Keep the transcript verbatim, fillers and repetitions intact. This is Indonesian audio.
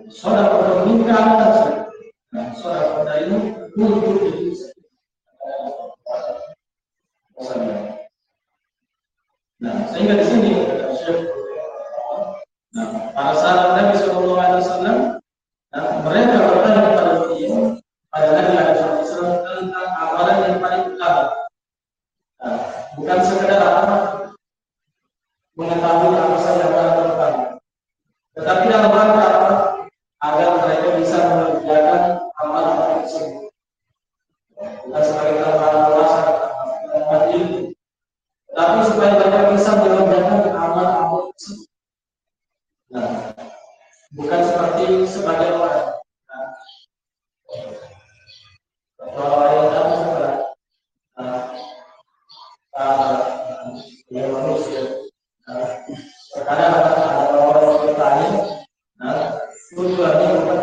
Sedekah meningkatkan sedekah. Nah, sedekah ini untuk diri sendiri. Nah, sehingga di sini nah, para sahabat Nabi Shallallahu Alaihi Wasallam, nah, mereka bertanya kepada beliau, pada Nabi Alaihi Wasallam tentang amalan yang paling utama. Nah, bukan sekedar apa mengetahui apa saja amalan terutama, tetapi dalam rangka apa? Agar mereka bisa mengerjakan amalan tersebut. Bukan sebagai tambahan kuasa atau ilmu, tapi supaya mereka bisa mengerjakan amalan tersebut. Nah, bukan seperti sebagian orang. Nah, kalau yang tahu setelah dia manusia, terkadang ada orang bertanya, nah tujuannya bukan